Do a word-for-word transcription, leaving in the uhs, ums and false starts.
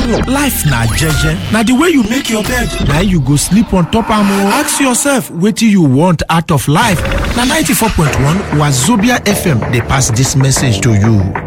Life na jeje. Na the way you make your bed, na you go sleep on top am o. Ask yourself wetin you want out of life. Na ninety-four point one Wazobia F M dey pass this message to you.